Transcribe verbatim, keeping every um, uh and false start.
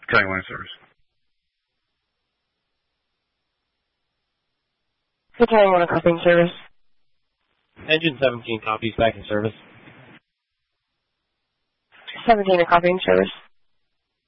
County Line Service. The County Line Copying Service. Engine seventeen copies back in service. seventeen a copying service.